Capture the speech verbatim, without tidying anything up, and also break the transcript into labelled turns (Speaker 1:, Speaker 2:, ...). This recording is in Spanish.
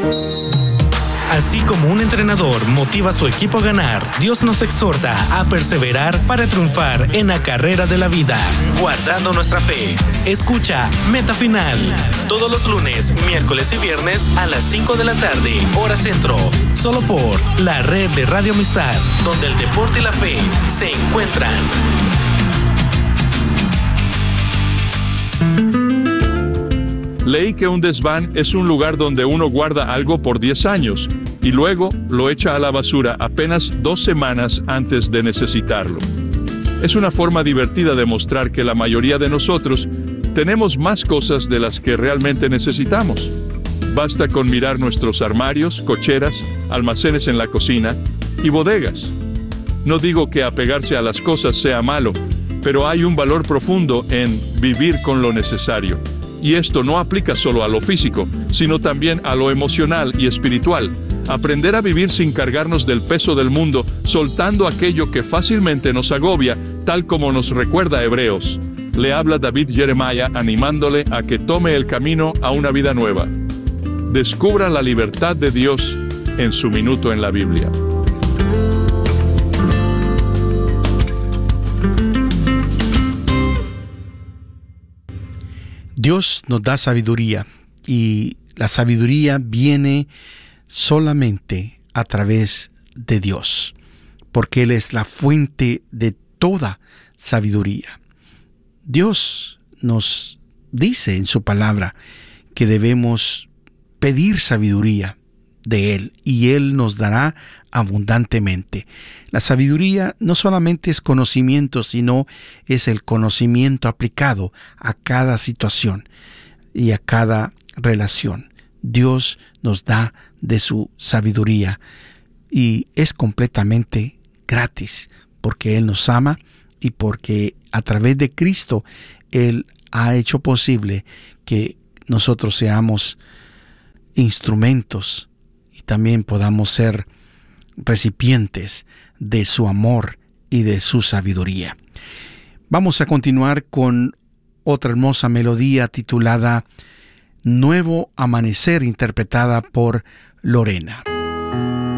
Speaker 1: Así como un entrenador motiva a su equipo a ganar, Dios nos exhorta a perseverar para triunfar en la carrera de la vida, guardando nuestra fe. Escucha Meta Final, todos los lunes, miércoles y viernes a las cinco de la tarde, hora centro, solo por la red de Radio Amistad, donde el deporte y la fe se encuentran.
Speaker 2: Leí que un desván es un lugar donde uno guarda algo por diez años y luego lo echa a la basura apenas dos semanas antes de necesitarlo. Es una forma divertida de mostrar que la mayoría de nosotros tenemos más cosas de las que realmente necesitamos. Basta con mirar nuestros armarios, cocheras, almacenes en la cocina y bodegas. No digo que apegarse a las cosas sea malo, pero hay un valor profundo en vivir con lo necesario. Y esto no aplica solo a lo físico, sino también a lo emocional y espiritual. Aprender a vivir sin cargarnos del peso del mundo, soltando aquello que fácilmente nos agobia, tal como nos recuerda Hebreos. Le habla David Jeremiah animándole a que tome el camino a una vida nueva. Descubra la libertad de Dios en su minuto en la Biblia.
Speaker 3: Dios nos da sabiduría y la sabiduría viene solamente a través de Dios, porque Él es la fuente de toda sabiduría. Dios nos dice en su palabra que debemos pedir sabiduría de Él y Él nos dará abundantemente. La sabiduría no solamente es conocimiento, sino es el conocimiento aplicado a cada situación y a cada relación. Dios nos da de su sabiduría y es completamente gratis porque Él nos ama y porque a través de Cristo Él ha hecho posible que nosotros seamos instrumentos y también podamos ser recipientes de su amor y de su sabiduría. Vamos a continuar con otra hermosa melodía titulada Nuevo Amanecer, interpretada por Lorena.